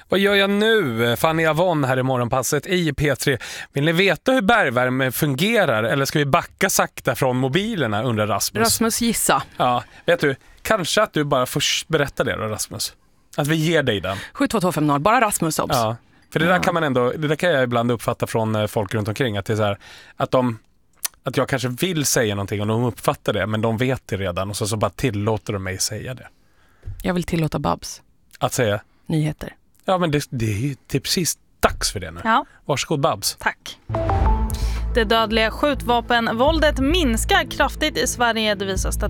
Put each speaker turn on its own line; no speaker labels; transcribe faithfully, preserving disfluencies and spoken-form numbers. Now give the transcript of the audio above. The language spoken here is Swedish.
Vad gör jag nu? Fanny Avon här i morgonpasset i P tre. Vill ni veta hur bergvärme fungerar eller ska vi backa sakta från mobilerna, undrar Rasmus.
Rasmus gissa.
Ja, vet du, kanske att du bara får berätta det då, Rasmus. Att vi ger dig den.
sju två två fem noll, bara Rasmus obs.
Ja, för det där kan man ändå, det där kan jag ibland uppfatta från folk runt omkring att det är så här, att de att jag kanske vill säga någonting och de uppfattar det, men de vet det redan och så, så bara tillåter de mig säga det.
Jag vill tillåta Babs.
Att säga?
Nyheter.
Ja, men det, det, är, ju, det är precis dags för det nu.
Ja.
Varsågod Babs.
Tack. Det dödliga skjutvapenvåldet minskar kraftigt i Sverige, det visar